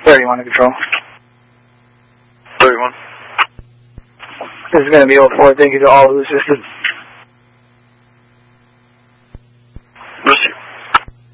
31 to control. 31. This is going to be 04. Thank you to all who assisted.